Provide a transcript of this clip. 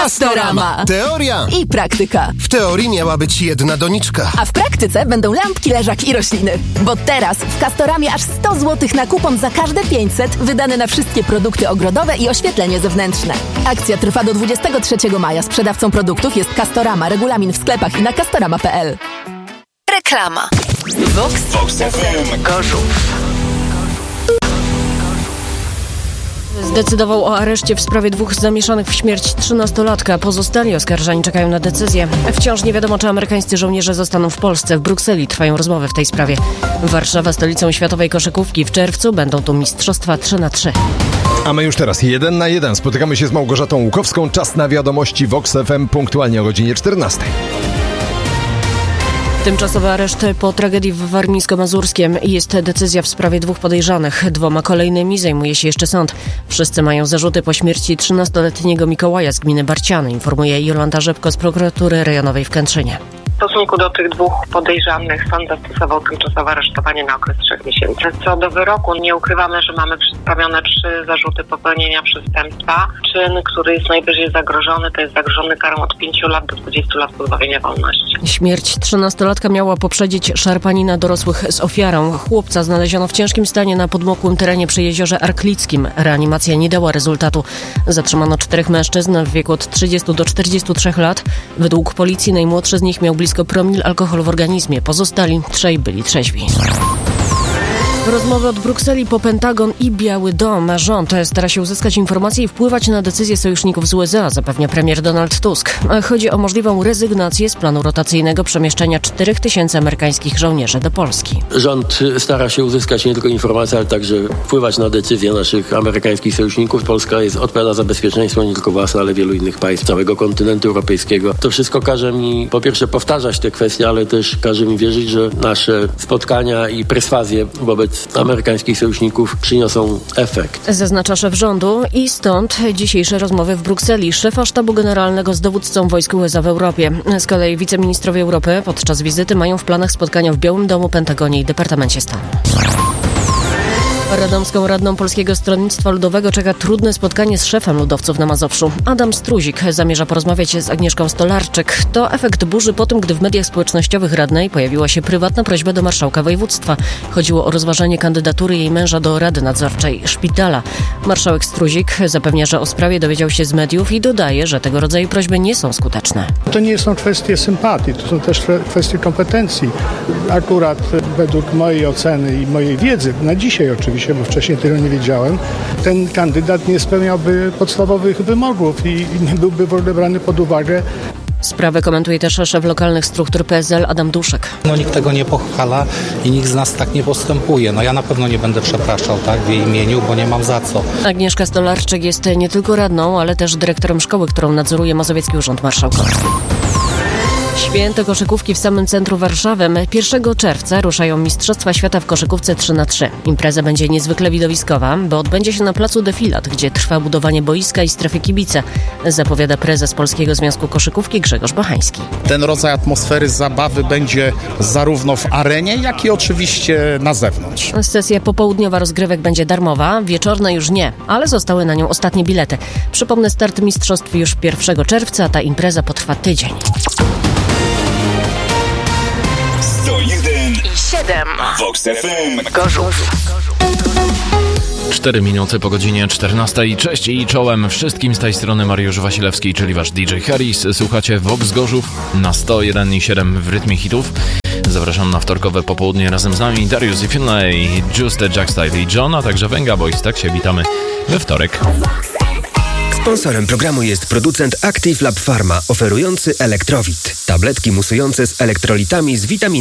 Castorama. Teoria I praktyka. W teorii miała być jedna doniczka. A w praktyce będą lampki, leżak i rośliny. Bo teraz w Castoramie aż 100 zł na kupon za każde 500 wydane na wszystkie produkty ogrodowe i oświetlenie zewnętrzne. Akcja trwa do 23 maja. Sprzedawcą produktów jest Castorama. Regulamin w sklepach i na castorama.pl. Reklama. Vox FM Gorzów. Zdecydował o areszcie w sprawie 2 zamieszanych w śmierć 13-latka. Pozostali oskarżani czekają na decyzję. Wciąż nie wiadomo, czy amerykańscy żołnierze zostaną w Polsce. W Brukseli trwają rozmowy w tej sprawie. Warszawa stolicą światowej koszykówki. W czerwcu będą tu mistrzostwa 3x3. A my już teraz 1 na 1 spotykamy się z Małgorzatą Łukowską. Czas na wiadomości Vox FM punktualnie o godzinie 14. Tymczasowy areszt po tragedii w Warmińsko-Mazurskiem. Jest decyzja w sprawie 2 podejrzanych. 2 kolejnymi zajmuje się jeszcze sąd. Wszyscy mają zarzuty po śmierci 13-letniego Mikołaja z gminy Barciany, informuje Jolanta Rzepko z prokuratury rejonowej w Kętrzynie. W stosunku do tych 2 podejrzanych sąd zastosował tymczasowe aresztowanie na okres 3 miesięcy. Co do wyroku, nie ukrywamy, że mamy przedstawione 3 zarzuty popełnienia przestępstwa. Czyn, który jest najwyżej zagrożony, to jest zagrożony karą od 5 lat do 20 lat pozbawienia wolności. Śmierć 13-latka miała poprzedzić szarpanina dorosłych z ofiarą. Chłopca znaleziono w ciężkim stanie na podmokłym terenie przy jeziorze Arklickim. Reanimacja nie dała rezultatu. Zatrzymano 4 mężczyzn w wieku od 30 do 43 lat. Według policji najmłodszy z nich miał blisko promil alkoholu w organizmie. Pozostali 3 byli trzeźwi. Rozmowy od Brukseli po Pentagon i Biały Dom. Rząd stara się uzyskać informacje i wpływać na decyzje sojuszników z USA, zapewnia premier Donald Tusk. Chodzi o możliwą rezygnację z planu rotacyjnego przemieszczenia 4000 amerykańskich żołnierzy do Polski. Rząd stara się uzyskać nie tylko informacje, ale także wpływać na decyzje naszych amerykańskich sojuszników. Polska odpowiada za bezpieczeństwo nie tylko własne, ale wielu innych państw całego kontynentu europejskiego. To wszystko każe mi po pierwsze powtarzać te kwestie, ale też każe mi wierzyć, że nasze spotkania i perswazje wobec amerykańskich sojuszników przyniosą efekt. Zaznacza szef rządu i stąd dzisiejsze rozmowy w Brukseli szefa sztabu generalnego z dowódcą wojsk USA w Europie. Z kolei wiceministrowie Europy podczas wizyty mają w planach spotkania w Białym Domu, Pentagonie i Departamencie Stanu. Radomską radną Polskiego Stronnictwa Ludowego czeka trudne spotkanie z szefem ludowców na Mazowszu. Adam Struzik zamierza porozmawiać z Agnieszką Stolarczyk. To efekt burzy po tym, gdy w mediach społecznościowych radnej pojawiła się prywatna prośba do marszałka województwa. Chodziło o rozważanie kandydatury jej męża do Rady Nadzorczej Szpitala. Marszałek Struzik zapewnia, że o sprawie dowiedział się z mediów i dodaje, że tego rodzaju prośby nie są skuteczne. To nie są kwestie sympatii, to są też kwestie kompetencji. Akurat według mojej oceny i mojej wiedzy, na dzisiaj oczywiście, bo wcześniej tego nie wiedziałem, ten kandydat nie spełniałby podstawowych wymogów i nie byłby w ogóle brany pod uwagę. Sprawę komentuje też szef lokalnych struktur PSL Adam Duszek. Nikt tego nie pochwala i nikt z nas tak nie postępuje. Ja na pewno nie będę przepraszał w jej imieniu, bo nie mam za co. Agnieszka Stolarczyk jest nie tylko radną, ale też dyrektorem szkoły, którą nadzoruje Mazowiecki Urząd Marszałkowy. Święto koszykówki w samym centrum Warszawy. 1 czerwca ruszają Mistrzostwa Świata w koszykówce 3x3. Impreza będzie niezwykle widowiskowa, bo odbędzie się na placu Defilat, gdzie trwa budowanie boiska i strefy kibice, zapowiada prezes Polskiego Związku Koszykówki Grzegorz Bachański. Ten rodzaj atmosfery zabawy będzie zarówno w arenie, jak i oczywiście na zewnątrz. Sesja popołudniowa rozgrywek będzie darmowa, wieczorna już nie, ale zostały na nią ostatnie bilety. Przypomnę, start mistrzostw już 1 czerwca, a ta impreza potrwa tydzień. 101,7 Vox FM Gorzów. 4 minuty po godzinie 14. Cześć i czołem wszystkim, z tej strony Mariusz Wasilewski, czyli wasz DJ Harris. Słuchacie Vox Gorzów na 101,7 w rytmie hitów. Zapraszam na wtorkowe popołudnie razem z nami Darius i Finlay, Juste, Jackstyle i John, a także Venga Boys. Tak się witamy we wtorek. Sponsorem programu jest producent Active Lab Pharma, oferujący Elektrowit. Tabletki musujące z elektrolitami z witaminą